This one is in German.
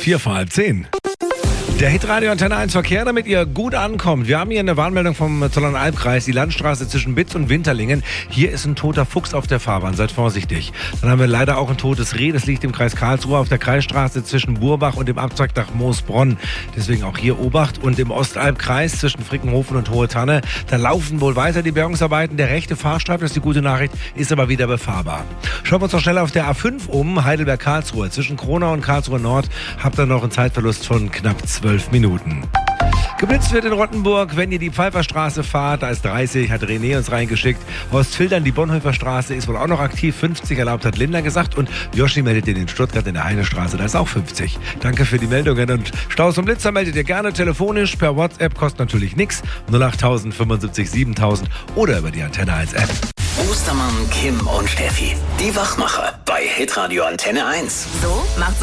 10:04. Der Hitradio Antenne 1 Verkehr, damit ihr gut ankommt. Wir haben hier eine Warnmeldung vom Zollernalb-Kreis, die Landstraße zwischen Bitz und Winterlingen. Hier ist ein toter Fuchs auf der Fahrbahn, seid vorsichtig. Dann haben wir leider auch ein totes Reh, das liegt im Kreis Karlsruhe auf der Kreisstraße zwischen Burbach und dem Abzweig nach Moosbronn. Deswegen auch hier Obacht. Und im Ostalb-Kreis zwischen Frickenhofen und Hohe Tanne, da laufen wohl weiter die Bergungsarbeiten. Der rechte Fahrstreifen, das ist die gute Nachricht, ist aber wieder befahrbar. Schauen wir uns noch schnell auf der A5 um, Heidelberg-Karlsruhe. Zwischen Kronau und Karlsruhe Nord habt ihr noch einen Zeitverlust von knapp 12 Minuten. Geblitzt wird in Rottenburg, wenn ihr die Pfeifferstraße fahrt, da ist 30, hat René uns reingeschickt. Ostfildern, die Bonhoeffer Straße ist wohl auch noch aktiv, 50 erlaubt, hat Linda gesagt. Und Joshi meldet ihr in Stuttgart in der Heinestraße, da ist auch 50. Danke für die Meldungen. Und Staus und Blitzer meldet ihr gerne telefonisch, per WhatsApp, kostet natürlich nichts. 08000 75 7000 oder über die Antenne 1 App. Ostermann, Kim und Steffi, die Wachmacher bei Hitradio Antenne 1. So macht's